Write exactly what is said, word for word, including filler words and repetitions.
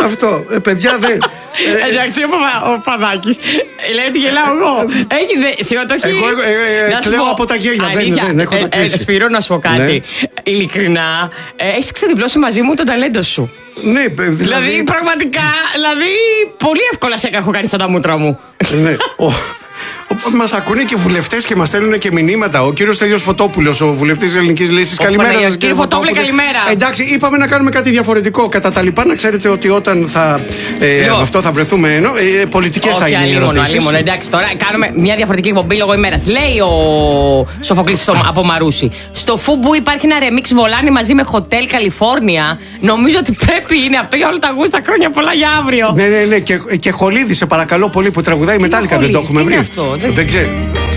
Αυτό. Ε, παιδιά δεν. Εντάξει, ο Παδάκης λέει ότι γελάω εγώ. Έχει συμμετοχή. Εγώ κλαίω από τα γέλια. Δεν έχω τα κλείσει. Σπύρο, να σου πω κάτι. Ειλικρινά, έχεις ξεδιπλώσει μαζί μου το ταλέντο σου. Ναι, δηλαδή... δηλαδή πραγματικά, δηλαδή πολύ εύκολα σε έχω κάνει σαν τα μούτρα μου. Ναι. Μας ακούνε και βουλευτές και μας στέλνουν και μηνύματα. Ο κύριος Στέλιος Φωτόπουλος, ο βουλευτής της Ελληνικής Λύσης. Καλημέρα σας, κύριε Φωτόπουλε, καλημέρα. Εντάξει, είπαμε να κάνουμε κάτι διαφορετικό. Κατά τα λοιπά, να ξέρετε ότι όταν θα. Ε, αυτό θα βρεθούμε. Ενώ, ε, πολιτικές θα είναι οι ερωτήσεις. Όχι, εντάξει, τώρα κάνουμε μια διαφορετική εκπομπή λόγω ημέρας. Λέει ο Σοφοκλής από Μαρούσι. Στο Φούμπου υπάρχει ένα ρεμίξ Βολάνη μαζί με Hotel California. Νομίζω ότι πρέπει είναι αυτό για όλα τα γούστα. Χρόνια πολλά για αύριο. Ναι, ναι, ναι. Και, και Χολίδη, σε παρακαλώ πολύ, που τραγουδάει Μετάλλικα. Δεν το έχουμε βρει. Αυτό, δεν ξέρω.